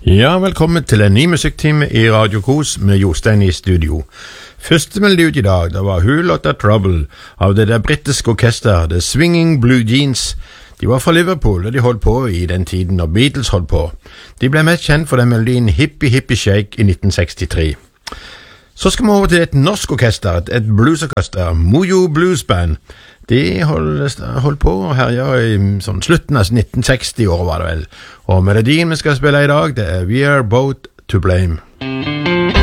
Ja, velkommen til en ny musikktime i Radio Kos med Jostein i studio. Første melodi ut i dag, det var Who Lotta Trouble av det der britiske orkester, The Swinging Blue Jeans. De var fra Liverpool, og de holdt på i den tiden når Beatles holdt på. De ble mest kjent for den melodien Hippie Hippie Shake i 1963. Så skal vi over til et norsk orkester, et bluesorkester, Mojo Blues Band. De holdt på og herja i sånn slutten av 1960 år var det vel. Og melodien vi skal spille i dag, det er We Are Both to Blame.